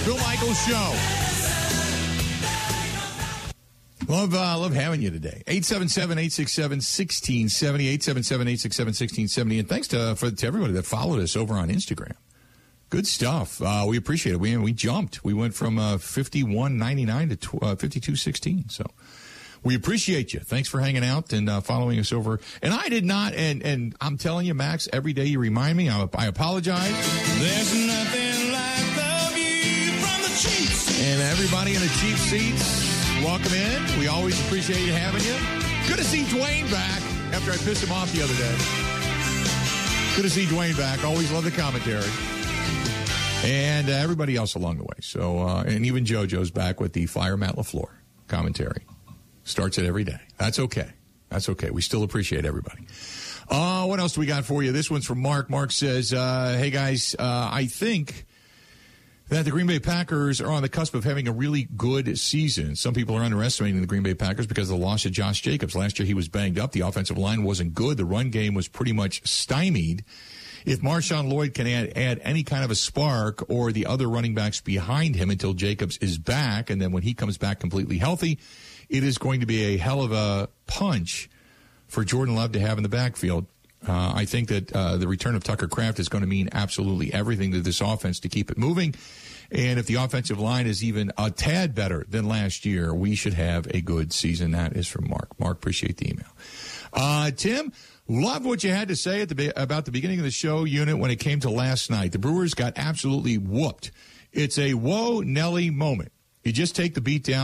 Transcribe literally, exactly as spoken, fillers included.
Bill Michaels Show. Love uh, love having you today. eight seven seven, eight six seven, one six seven zero, eight seven seven, eight six seven, one six seven zero. And thanks to, for, to everybody that followed us over on Instagram. Good stuff. Uh, we appreciate it. We we jumped. We went from uh, fifty-one ninety-nine to uh, fifty-two sixteen. So we appreciate you. Thanks for hanging out and uh, following us over. And I did not, and, and I'm telling you, Max, every day you remind me, I, I apologize. There's nothing like the view from the Chiefs. And everybody in the cheap seats, welcome in. We always appreciate having you. Good to see Dwayne back after I pissed him off the other day. Good to see Dwayne back. Always love the commentary. And uh, everybody else along the way. So, uh, and even JoJo's back with the Fire Matt LaFleur commentary. Starts it every day. That's okay. That's okay. We still appreciate everybody. Uh, what else do we got for you? This one's from Mark. Mark says, uh, hey, guys, uh, I think that the Green Bay Packers are on the cusp of having a really good season. Some people are underestimating the Green Bay Packers because of the loss of Josh Jacobs. Last year he was banged up. The offensive line wasn't good. The run game was pretty much stymied. If Marshawn Lloyd can add, add any kind of a spark or the other running backs behind him until Jacobs is back, and then when he comes back completely healthy, it is going to be a hell of a punch for Jordan Love to have in the backfield. Uh, I think that uh, the return of Tucker Kraft is going to mean absolutely everything to this offense to keep it moving. And if the offensive line is even a tad better than last year, we should have a good season. That is from Mark. Mark, appreciate the email. Uh, Tim, love what you had to say at the about the beginning of the show unit when it came to last night. The Brewers got absolutely whooped. It's a whoa, Nelly moment. You just take the beat down.